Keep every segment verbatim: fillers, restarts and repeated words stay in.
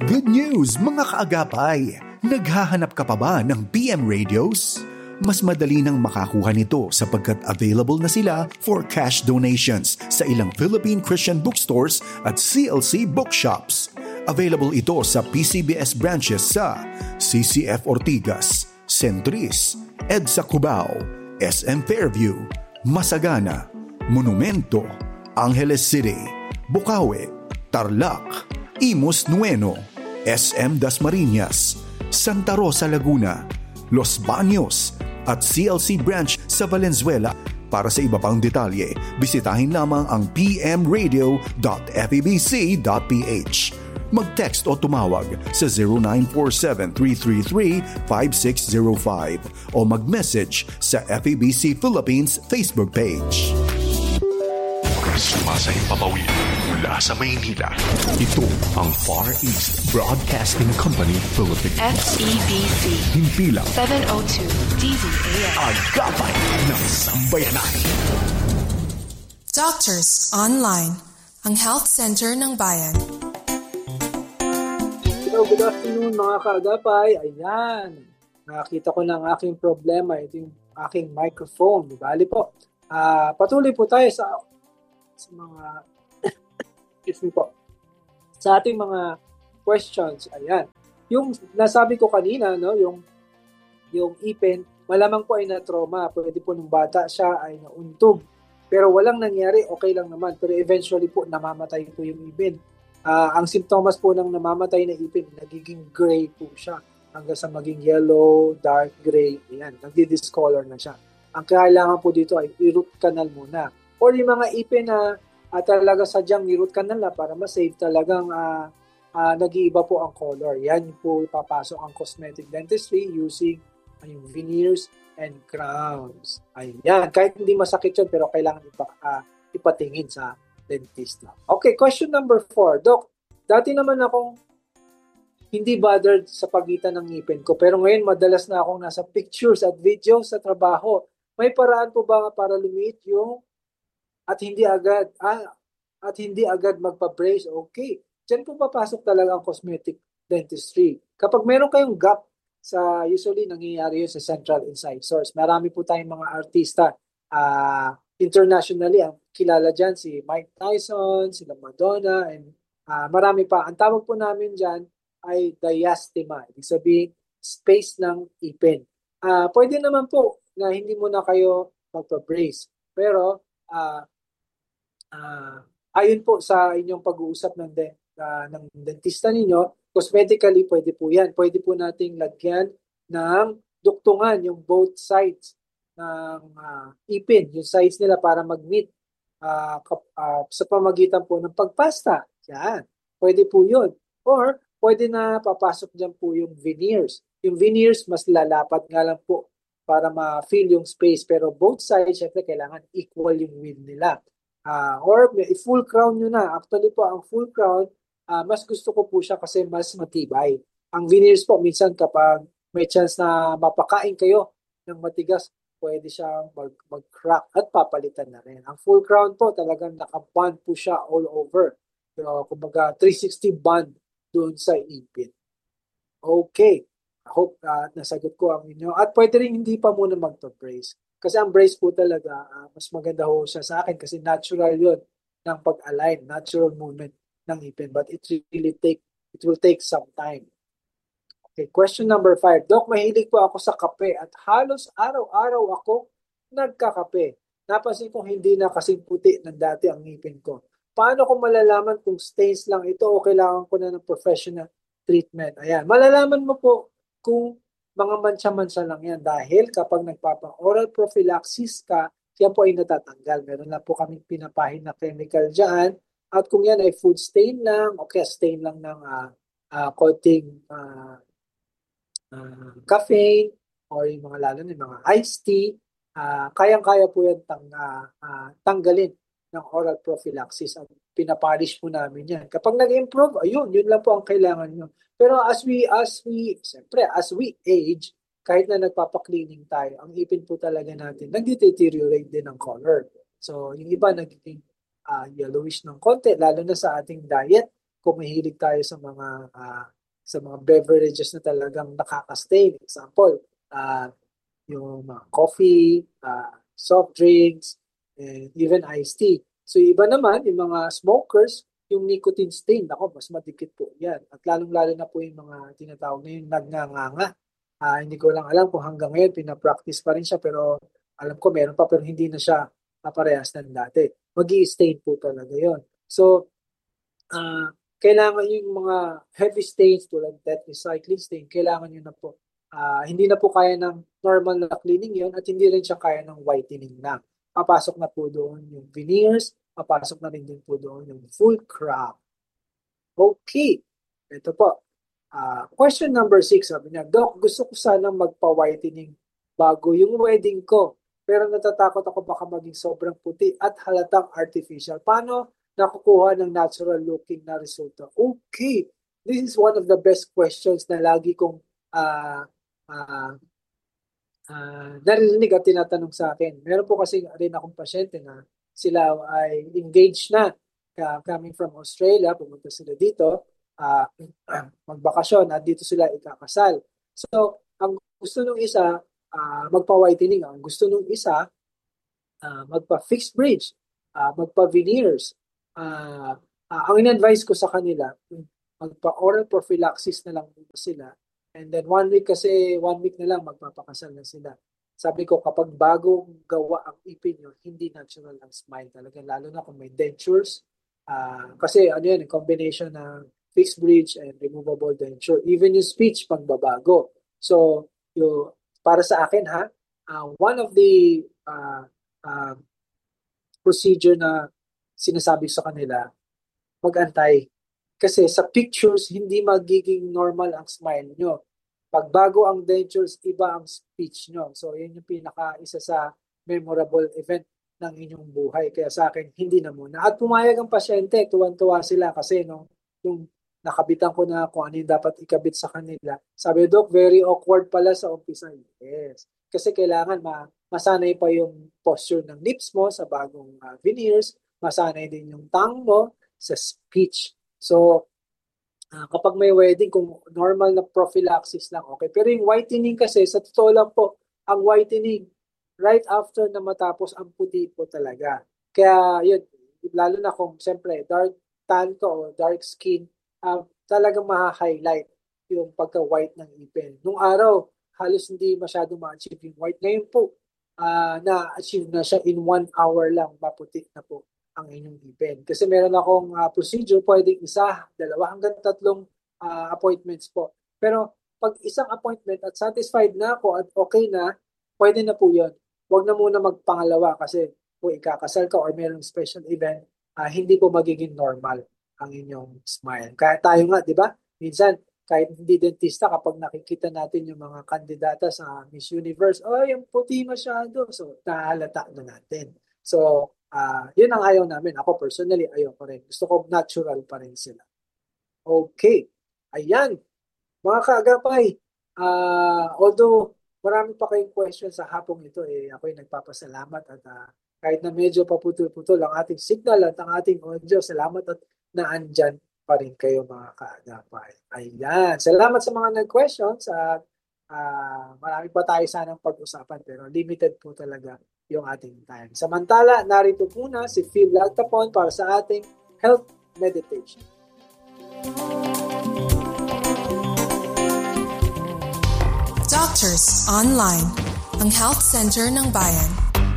Good news mga kaagapay! Naghahanap ka pa ba ng P M radios? Mas madali nang makakuha nito sapagkat available na sila for cash donations sa ilang Philippine Christian bookstores at C L C bookshops. Available ito sa P C B S branches sa C C F Ortigas, Centris, EDSA Cubao, S M Fairview, Masagana, Monumento, Angeles City, Bukawi, Tarlac, Imus Nueno, S M Dasmariñas, Santa Rosa Laguna, Los Baños at C L C branch sa Valenzuela. Para sa iba pang detalye, bisitahin lamang ang p m radio dot f e b c dot p h. Mag-text o tumawag sa zero nine four seven, three three three, five six zero five o mag-message sa F E B C Philippines Facebook page. Sumasayang papawid mula sa Maynila. Ito ang Far East Broadcasting Company Philippines. F E B C. Himpilang seven oh two D Z A M. Agapay ng Sambayanan. Doctors Online, ang health center ng bayan. Hello, good afternoon mga kaagapay. Ayan, nakakita ko ng aking problema. Ito yung aking microphone. Bali po, uh, patuloy po tayo sa, sa mga excuse me po, sa ating mga questions. Ayan, yung nasabi ko kanina, no, yung yung ipin, malamang po ay na-trauma. Pwede po nung bata siya ay nauntog. Pero walang nangyari, okay lang naman. Pero eventually po, namamatay po yung ipin. Uh, ang simptomas po ng namamatay na ipin, nagiging gray po siya hanggang sa maging yellow, dark gray. Ayan, nagdi-discolor na siya. Ang kailangan po dito ay i-root canal muna. Or yung mga ipin na uh, talaga sadyang i-root canal na para ma-save, talagang uh, uh, nag-iiba po ang color. Yan po papasok ang cosmetic dentistry using uh, yung veneers and crowns. Ayan, kahit hindi masakit yun, pero kailangan ipa, uh, ipatingin sa dentista. Okay, question number four. Doc, dati naman akong hindi bothered sa pagitan ng ngipin ko, pero ngayon madalas na akong nasa pictures at videos sa trabaho. May paraan po ba para lumiit yung at hindi agad ah, at hindi agad magpa-brace? Okay. Diyan po papasok talaga ang cosmetic dentistry. Kapag meron kayong gap sa, usually nangyayari yun sa central incisors. Marami po tayong mga artista ah, uh, internationally, ang kilala dyan si Mike Tyson, sila Madonna, and uh, marami pa. Ang tawag po namin dyan ay diastema. Ibig sabihin, space ng ipin. Uh, pwede naman po na hindi muna kayo magpa-brace. Pero, uh, uh, ayon po sa inyong pag-uusap ng, de, uh, ng dentista ninyo, cosmetically, pwede po yan. Pwede po nating lagyan ng duktungan, yung both sides ng uh, ipin, yung size nila para mag-meet uh, uh, sa pamagitan po ng pagpasta. Yan. Pwede po yun. Or, pwede na papasok dyan po yung veneers. Yung veneers, mas lalapat nga lang po para ma-fill yung space. Pero both sides, syempre, kailangan equal yung width nila. Uh, or, full crown nyo na. Actually po, ang full crown, uh, mas gusto ko po siya kasi mas matibay. Ang veneers po, minsan kapag may chance na mapakain kayo ng matigas, pwede siyang mag, mag-crack at papalitan na rin. Ang full crown po, talagang naka-bond po siya all over. So, kumbaga, three sixty bond doon sa ipin. Okay. I hope uh, nasagot ko ang inyo. At pwede rin hindi pa muna magpa-brace. Kasi ang brace po talaga, uh, mas maganda ho siya sa akin kasi natural yun ng pag-align, natural movement ng ipin. But it really take, it will take some time. Okay, question number five. Doc, mahilig po ako sa kape at halos araw-araw ako nagkakape. Napansin ko hindi na kasing puti ng dati ang ngipin ko. Paano ko malalaman kung stains lang ito o kailangan ko na ng professional treatment? Ayan, malalaman mo po kung mga mancha-mancha lang yan dahil kapag nagpapa-oral prophylaxis ka, yan po ay natatanggal. Meron na po kaming pinapahin na chemical dyan at kung yan ay food stain lang o kaya stain lang ng uh, uh, coating uh, Uh, caffeine or yung mga lalo na yung mga iced tea, uh, kayang-kaya po yan tang, uh, uh, tanggalin ng oral prophylaxis. Ang pinapolish po namin yan. Kapag nag-improve, ayun, yun lang po ang kailangan nyo. Pero as we, as we, siyempre, as we age, kahit na nagpapa-cleaning tayo, ang ipin po talaga natin, nag-deteriorate din ang color. So, yung iba nagiging uh, yellowish ng konti, lalo na sa ating diet. kung mahilig tayo sa mga uh, sa mga beverages na talagang nakaka-stain. Example, uh, yung mga coffee, uh, soft drinks, and even iced tea. So iba naman, yung mga smokers, yung nicotine stain, ako, mas madikit po yan. At lalong-lalo na po yung mga tinatawag na yung nagnanganga. Uh, hindi ko lang alam kung hanggang ngayon pinapractice pa rin siya, pero alam ko meron pa, pero hindi na siya parehas ng dati. Mag-i-stain po talaga yon. So, uh, kailangan yung mga heavy stains tulad that recycling stain, kailangan nyo na po. Uh, hindi na po kaya ng normal na cleaning yon at hindi rin siya kaya ng whitening lang. Papasok na po doon yung veneers, papasok na rin din po doon yung full crop. Okay, ito po. Uh, question number six, sabi niya, Doc, gusto ko sanang magpa-whitening bago yung wedding ko. Pero natatakot ako baka maging sobrang puti at halatang artificial. Paano nakukuha ng natural looking na resulta? Okay, this is one of the best questions na lagi kong uh, uh, uh, narinig at tinatanong sa akin. Meron po kasi rin akong pasyente na sila ay engaged na uh, coming from Australia, pumunta sila dito, uh, magbakasyon at dito sila ikakasal. So, ang gusto nung isa, Uh, magpa-whitening. Ang gusto nung isa, uh, magpa-fixed bridge, uh, magpa-veneers. Uh, uh, ang in-advise ko sa kanila, magpa-oral prophylaxis na lang sila. And then one week kasi, one week na lang magpapakasal na sila. Sabi ko, kapag bagong gawa ang ipin nyo, hindi natural ang smile talaga. Lalo na kung may dentures. Uh, kasi ano yan, combination ng fixed bridge and removable denture. Even yung speech, pagbabago. So, yung para sa akin ha, uh, one of the uh, uh, procedure na sinasabi sa kanila, mag-antay. Kasi sa pictures, hindi magiging normal ang smile nyo. Pag bago ang dentures, iba ang speech nyo. So, yun yung pinaka isa sa memorable event ng inyong buhay. Kaya sa akin, hindi na muna. At pumayag ang pasyente, tuwan-tuwa sila kasi no, yung nakabitan ko na kung ano yung dapat ikabit sa kanila. Sabi, Doc, very awkward pala sa umpisa. Yes. Kasi kailangan ma masanay pa yung posture ng lips mo sa bagong uh, veneers, masanay din yung tongue mo sa speech. So, uh, kapag may wedding, kung normal na prophylaxis lang, okay. Pero yung whitening kasi, sa totoo lang po, ang whitening, right after na matapos, ang puti po talaga. Kaya, yun, lalo na kung, siyempre, dark tan ko o dark skin, Uh, talagang ma-highlight yung pagka-white ng ipin. Nung araw, halos hindi masyadong ma-achieve yung white. Ngayon po, uh, na-achieve na siya in one hour lang, maputi na po ang inyong ipin. Kasi meron akong uh, procedure, pwedeng isa, dalawa, hanggang tatlong uh, appointments po. Pero pag isang appointment at satisfied na ako at okay na, pwede na po yun. Huwag na muna magpangalawa kasi kung ikakasal ka or merong special event, uh, hindi po magiging normal ang inyong smile. Kaya tayo nga, di ba? Minsan, kahit hindi dentista, kapag nakikita natin yung mga kandidata sa Miss Universe, oh, yung puti masyado. So, nahalata na natin. So, uh, yun ang ayaw namin. Ako personally, ayaw ko rin. Gusto ko natural pa rin sila. Okay. Ayan. Mga kaagapay, uh, although marami pa kayong questions sa hapong ito, eh, ako'y nagpapasalamat at uh, kahit na medyo paputol-putol ang ating signal at ang ating audio, salamat at na andyan pa rin kayo mga kaagapay. Ayan. Salamat sa mga nag-questions at uh, marami pa tayo sanang pag-usapan pero limited po talaga yung ating time. Samantala, narito muna si Phil Lagtapon para sa ating Health Meditation. Doctors Online, ang Health Center ng Bayan.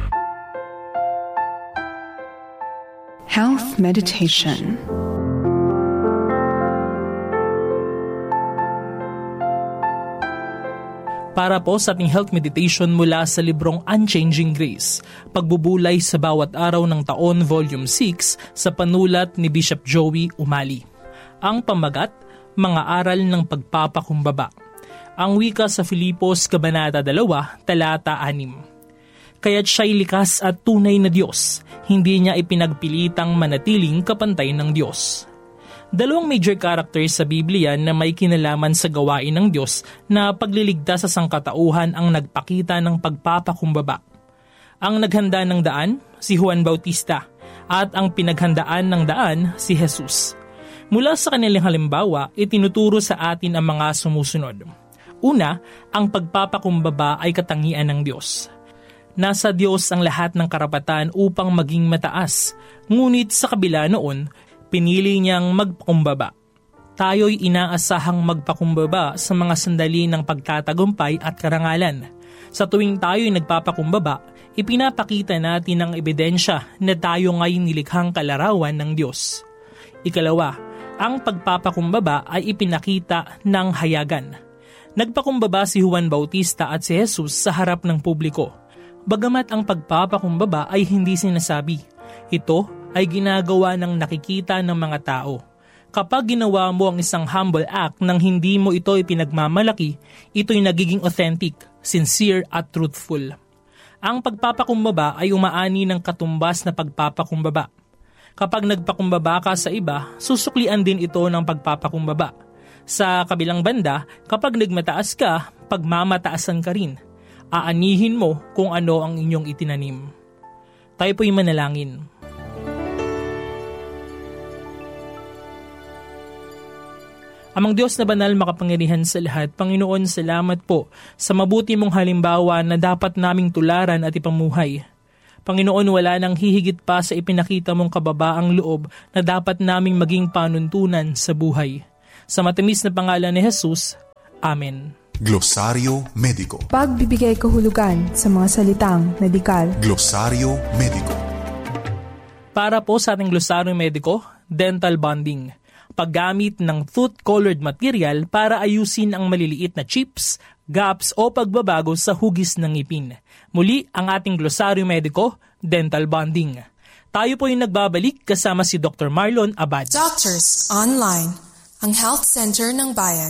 Health Meditation. Para po sa ating health meditation mula sa librong Unchanging Grace, Pagbubulay sa Bawat Araw ng Taon Volume six sa panulat ni Bishop Joey Umali. Ang pamagat, Mga Aral ng Pagpapakumbaba. Ang wika sa Filipos, Kabanata two, Talata six. Kaya't siya'y likas at tunay na Diyos, hindi niya ipinagpilitang manatiling kapantay ng Diyos. Dalawang major characters sa Biblia na may kinalaman sa gawain ng Diyos na pagliligtas sa sangkatauhan ang nagpakita ng pagpapakumbaba. Ang naghanda ng daan, si Juan Bautista, at ang pinaghandaan ng daan, si Jesus. Mula sa kanilang halimbawa, itinuturo sa atin ang mga sumusunod. Una, ang pagpapakumbaba ay katangian ng Diyos. Nasa Diyos ang lahat ng karapatan upang maging mataas, ngunit sa kabila noon, pinili niyang magpakumbaba. Tayo'y inaasahang magpakumbaba sa mga sandali ng pagtatagumpay at karangalan. Sa tuwing tayo'y nagpapakumbaba, ipinapakita natin ang ebidensya na tayo nga'y nilikhang kalarawan ng Diyos. Ikalawa, ang pagpapakumbaba ay ipinakita ng hayagan. Nagpakumbaba si Juan Bautista at si Jesus sa harap ng publiko. Bagamat ang pagpapakumbaba ay hindi sinasabi, ito ay ginagawa ng nakikita ng mga tao. Kapag ginawa mo ang isang humble act nang hindi mo ito ipinagmamalaki, ito'y nagiging authentic, sincere at truthful. Ang pagpapakumbaba ay umaani ng katumbas na pagpapakumbaba. Kapag nagpakumbaba ka sa iba, susuklian din ito ng pagpapakumbaba. Sa kabilang banda, kapag nagmataas ka, pagmamataasan ka rin. Aanihin mo kung ano ang inyong itinanim. Tayo po'y manalangin. Amang Diyos na banal makapangyarihan sa lahat, Panginoon, salamat po sa mabuti mong halimbawa na dapat naming tularan at ipamuhay. Panginoon, wala nang hihigit pa sa ipinakita mong kababaang loob na dapat naming maging panuntunan sa buhay. Sa matamis na pangalan ni Jesus, Amen. Glosaryo Mediko. Pagbibigay kahulugan sa mga salitang medikal. Glosaryo Mediko. Para po sa ating glosaryo mediko, dental bonding. Paggamit ng tooth-colored material para ayusin ang maliliit na chips, gaps o pagbabago sa hugis ng ngipin. Muli ang ating glosaryo mediko, dental bonding. Tayo po yung nagbabalik kasama si Doctor Marlon Abad. Doctors Online, ang health center ng bayan.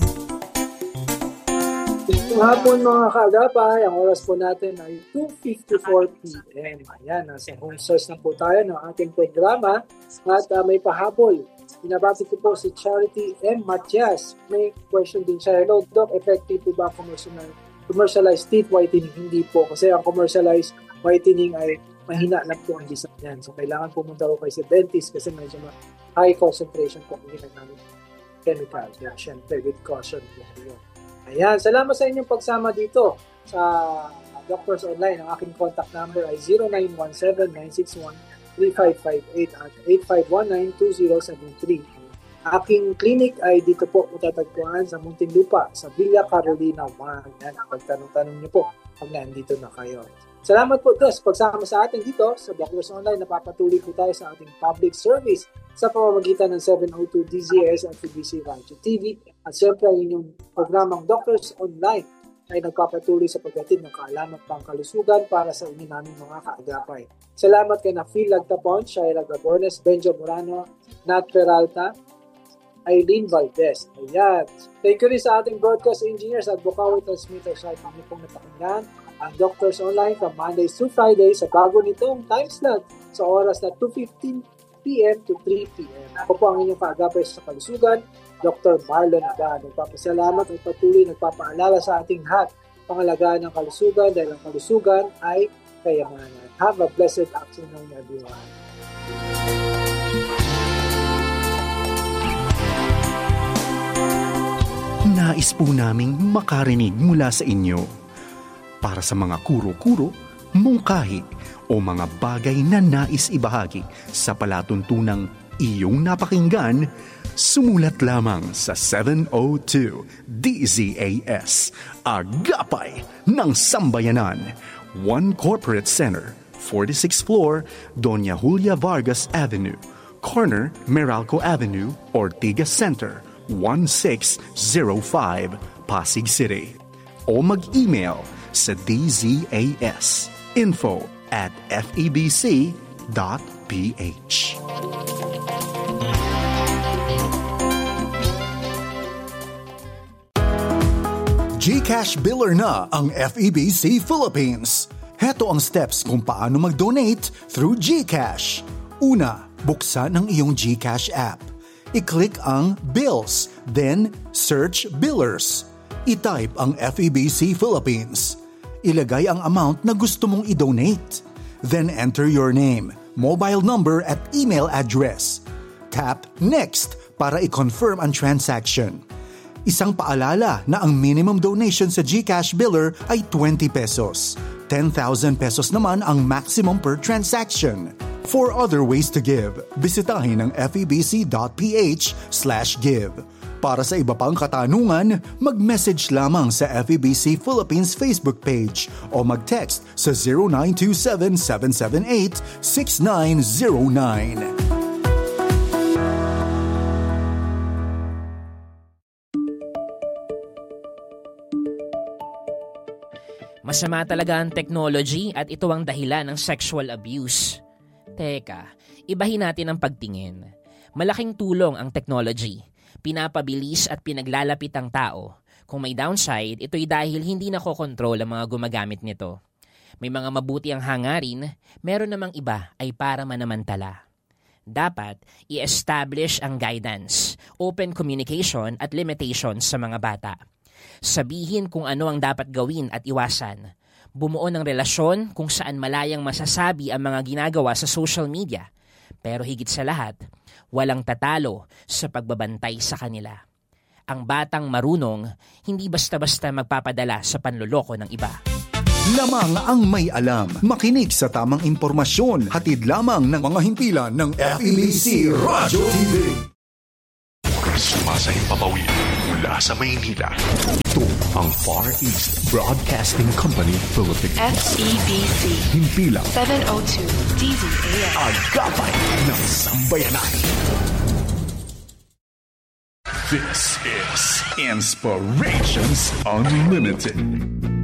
Ngayong hapon mga kaagapay, ang oras po natin ay two fifty-four p.m. Ayan, nasa home source na po tayo ng ating programa at uh, may pahabol. Binabati ko po si Charity M. Matias. May question din siya. Hello, Doc, effective po ba commercial, commercialized teeth whitening? Hindi po. Kasi ang commercialized whitening ay mahina lang po ang design yan. So, kailangan pumunta ko kayo sa dentist kasi medyo high concentration po ang ginagawa chemical. Yeah, syempre, with caution. Ayan, salamat sa inyong pagsama dito sa Doctors Online. Ang aking contact number ay zero nine one seven nine six one three five five eight at eight five one nine two zero seven three. Aking clinic ay dito po matatagpuan sa Muntinlupa, sa Villa Carolina one. Yan, pagtanong-tanong niyo po pag nandito na kayo. Salamat po dos pagsama sa atin dito sa Doctors Online. Napapatuloy po tayo sa ating public service sa pamamagitan ng seven oh two D Z S at T V C Radio T V. At siyempre ang inyong programang Doctors Online ay nagpapatuloy sa pagdating ng kaalaman pang kalusugan para sa inyo namin mga kaagapay. Salamat kay na Phil Lagtapon, Shaira Gabornes, Benjo Morano, Nat Peralta, Aileen Valdez. Ayan. Thank you rin sa ating broadcast engineers at Bukawi transmitters ay kami pong napakinggan ang Doctors Online from Mondays to Fridays sa bago nitong time slot sa oras na two fifteen p.m. to three p.m. Ako po ang inyong kaagapay sa kalusugan, Doctor Marlon Abad. Nagpapasalamat at patuloy nagpapaalala sa ating lahat pangalagaan ng kalusugan dahil ang kalusugan ay kayamanan. Have a blessed afternoon, everyone. Nais po naming makarinig mula sa inyo. Para sa mga kuro-kuro, mungkahi o mga bagay na nais ibahagi sa palatuntunang iyong napakinggan, sumulat lamang sa seven oh two D Z A S, Agapay ng Sambayanan, One Corporate Center, forty-sixth floor, Doña Julia Vargas Avenue, corner Meralco Avenue, Ortigas Center, one six zero five, Pasig City. O mag-email sa D Z A S info at f e b c dot p h. GCash Biller na ang F E B C Philippines. Heto ang steps kung paano mag-donate through GCash. Una, buksan ang iyong GCash app. I-click ang Bills, then search Billers. I-type ang F E B C Philippines. Ilagay ang amount na gusto mong i-donate. Then enter your name, mobile number at email address. Tap Next para i-confirm ang transaction. Isang paalala na ang minimum donation sa GCash Biller ay twenty pesos. ten thousand pesos naman ang maximum per transaction. For other ways to give, bisitahin ang febc.ph slash give. Para sa iba pang katanungan, mag-message lamang sa F E B C Philippines Facebook page o mag-text sa zero nine two seven, seven seven eight, six nine zero nine. Masama talaga ang technology at ito ang dahilan ng sexual abuse. Teka, ibahin natin ang pagtingin. Malaking tulong ang technology. Pinapabilis at pinaglalapit ang tao. Kung may downside, ito'y dahil hindi nakokontrol ang mga gumagamit nito. May mga mabuti ang hangarin, meron namang iba ay para manamantala. Dapat i-establish ang guidance, open communication at limitations sa mga bata. Sabihin kung ano ang dapat gawin at iwasan. Bumuo ng relasyon kung saan malayang masasabi ang mga ginagawa sa social media. Pero higit sa lahat, walang tatalo sa pagbabantay sa kanila. Ang batang marunong, hindi basta-basta magpapadala sa panloloko ng iba. Lamang ang may alam. Makinig sa tamang impormasyon. Hatid lamang ng mga himpilan ng F E B C Radyo T V. Sumasahimpapawid mula sa Maynila. Ito ang Far East Broadcasting Company Philippines. F E B C. Himpilang seven oh two D Z A M. Agapay ng Sambayanan. This is Inspirations Unlimited.